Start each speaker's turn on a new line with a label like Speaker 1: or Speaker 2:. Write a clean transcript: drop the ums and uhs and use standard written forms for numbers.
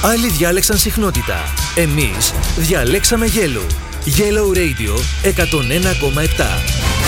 Speaker 1: Άλλοι διάλεξαν συχνότητα. Εμείς διαλέξαμε Yellow. Yellow Radio 101,7.